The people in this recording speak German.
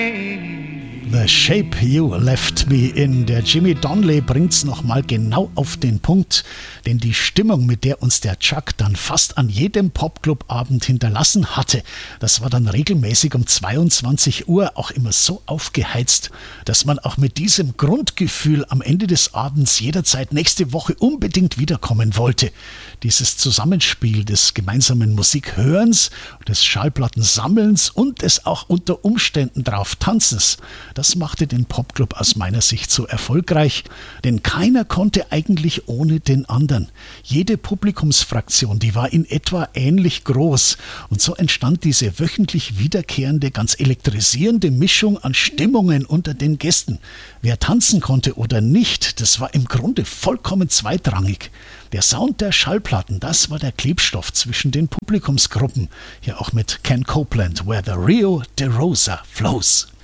The Shape You Left Me In. Der Jimmy Donnelly bringt's nochmal genau auf den Punkt, denn die Stimmung, mit der uns der Chuck dann fast an jedem Popclub-Abend hinterlassen hatte, das war dann regelmäßig um 22 Uhr auch immer so aufgeheizt, dass man auch mit diesem Grundgefühl am Ende des Abends jederzeit nächste Woche unbedingt wiederkommen wollte. Dieses Zusammenspiel des gemeinsamen Musikhörens, des Schallplattensammelns und des auch unter Umständen drauf Tanzens, das machte den Popclub aus meiner Sicht so erfolgreich, denn keiner konnte eigentlich ohne den anderen. Jede Publikumsfraktion, die war in etwa ähnlich groß und so entstand diese wöchentlich wiederkehrende, ganz elektrisierende Mischung an Stimmungen unter den Gästen. Wer tanzen konnte oder nicht, das war im Grunde vollkommen zweitrangig. Der Sound der Schallplatten, das war der Klebstoff zwischen den Publikumsgruppen, ja auch mit Ken Copeland, Where the Rio de Rosa Flows.